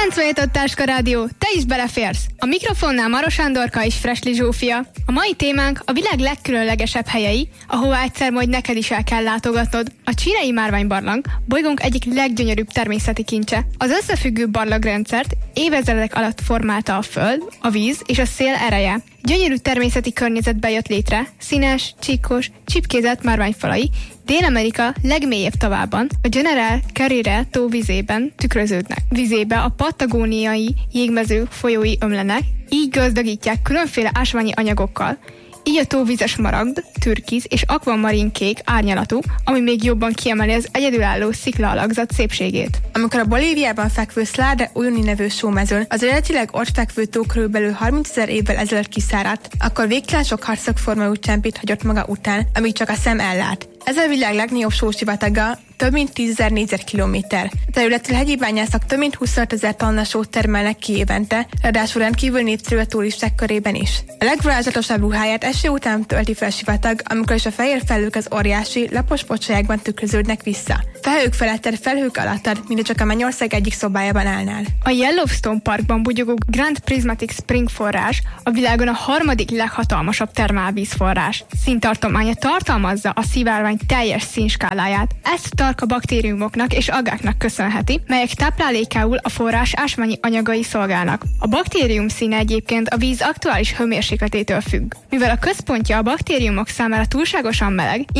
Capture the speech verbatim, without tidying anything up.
kilencvenhét Táska Rádió, te is beleférsz! A mikrofonnál Maros Andorka és Fresli Zsófia. A mai témánk a világ legkülönlegesebb helyei, ahová egyszer majd neked is el kell látogatnod. A Csírei Márványbarlang bolygónk egyik leggyönyörűbb természeti kincse. Az összefüggő barlangrendszert évezredek alatt formálta a föld, a víz és a szél ereje. Gyönyörű természeti környezetbe jött létre, színes, csíkos, csipkézett márványfalai Dél-Amerika legmélyebb tavában, a General Carrera tó vizében tükröződnek. Vizébe a patagóniai jégmező folyói ömlenek, így gazdagítják különféle ásványi anyagokkal. Így a tóvízes smaragd, türkiz és akvamarin kék árnyalatú, ami még jobban kiemeli az egyedülálló sziklaalakzat szépségét. Amikor a Bolíviában fekvő Salar de Uyuni nevű sómezőn az eredetileg ott fekvő tó körülbelül harmincezer évvel ezelőtt kiszáradt, akkor végtelen sok harcok formájú csempét hagyott maga után, amíg csak a szem ellát. Ez a világ legnagyobb sósivataga, több mint tízezer négyzetkilométer. A területről hegyi bányászok több mint huszonötezer tonna sót termelnek ki évente, ráadásul rendkívül népszerű a turisták körében is. A legvarázslatosabb ruháját eső után tölti fel sivatag, amikor is a fehér felhők az óriási, lapos pocsolyákban tükröződnek vissza. Felhők feletted, felhők alattad, mint csak a Mennyország egyik szobájában állnál. A Yellowstone Parkban bugyogó Grand Prismatic Spring forrás a világon a harmadik leghatalmasabb termálvízforrás. Színtartománya tartalmazza a szivárvány teljes színskáláját. Ezt tarka baktériumoknak és algáknak köszönheti, melyek táplálékául a forrás ásványi anyagai szolgálnak. A baktérium színe egyébként a víz aktuális hőmérsékletétől függ. Mivel a központja a baktériumok számára túlságosan meleg,